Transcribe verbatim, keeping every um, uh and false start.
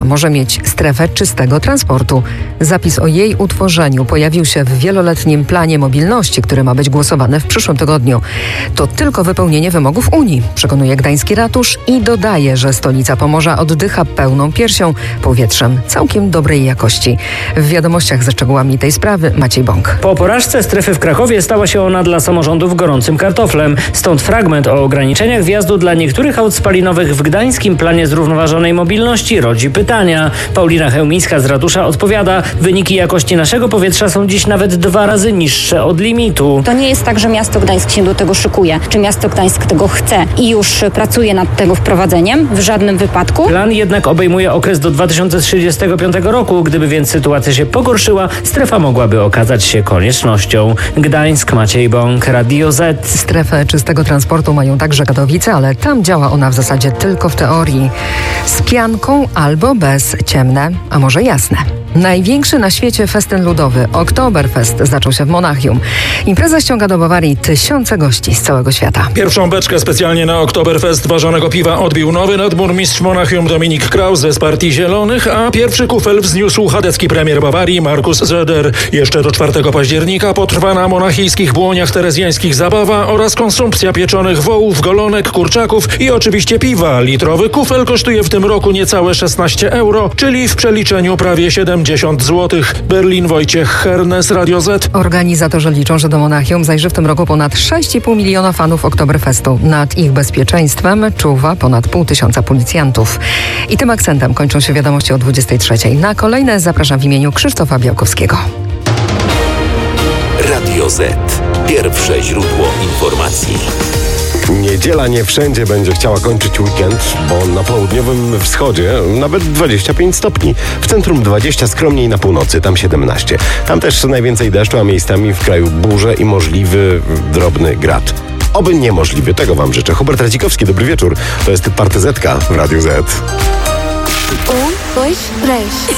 może mieć strefę czystego transportu. Zapis o jej utworzeniu pojawił się w wieloletnim planie mobilności, który ma być głosowany w przyszłym tygodniu. To tylko wypełnienie wymogów Unii, przekonuje gdański ratusz i dodaje, że stolica Pomorza oddycha pełną piersią powietrzem całkiem dobrej jakości. W wiadomościach ze szczegółami tej sprawy Maciej Bąk. Po porażce strefy w Krakowie stała się ona dla samorządów gorącym kartoflem. Stąd fragment o ograniczeniach wjazdu dla niektórych aut spalinowych w gdańskim planie zrównoważonej mobilności rodzi pytania. Paulina Chełmińska z ratusza odpowiada: wyniki jakości naszego powietrza są dziś nawet dwa razy niższe od limitu. To nie jest tak, że miasto Gdańsk się do tego szykuje, czy miasto Gdańsk tego chce i już pracuje nad tego wprowadzeniem. W żadnym wypadku. Plan jednak obejmuje okres do dwa tysiące trzydziestego piątego roku. Gdyby więc sytuacja się pogorszyła, strefa mogłaby okazać się koniecznością. Gdańsk, Maciej Bąk, Radio Z. Strefę czystego transportu mają także Katowice, ale tam działa ona w zasadzie tylko w teorii. Z pianką albo bez, ciemne, a może jasne. Największy na świecie festyn ludowy Oktoberfest zaczął się w Monachium. Impreza ściąga do Bawarii tysiące gości z całego świata. Pierwszą beczkę specjalnie na Oktoberfest ważonego piwa odbił nowy nadburmistrz Monachium Dominik Krause z Partii Zielonych, a pierwszy kufel wzniósł chadecki premier Bawarii Markus Söder. Jeszcze do czwartego października potrwa na monachijskich błoniach terezjańskich zabawa oraz konsumpcja pieczonych wołów, golonek, kurczaków i oczywiście piwa. Litrowy kufel kosztuje w tym roku niecałe szesnaście euro, czyli w przeliczeniu prawie siedemdziesiąt złotych. Berlin, Wojciech Hernes, Radio Z. Organizatorzy liczą, że do Monachium zajrzy w tym roku ponad sześć i pół miliona fanów Oktoberfestu. Nad ich bezpieczeństwem czuwa ponad pół tysiąca policjantów. I tym akcentem kończą się wiadomości o dwudziestej trzeciej. Na kolejne zapraszam w imieniu Krzysztofa Białkowskiego. Radio Z. Pierwsze źródło informacji. Niedziela nie wszędzie będzie chciała kończyć weekend, bo na południowym wschodzie nawet dwadzieścia pięć stopni. W centrum dwadzieścia, skromniej na północy, tam siedemnaście. Tam też najwięcej deszczu, a miejscami w kraju burze i możliwy drobny grad. Oby niemożliwy, tego wam życzę. Hubert Radzikowski, dobry wieczór. To jest Partyzetka w Radiu Z. Un, dois, três.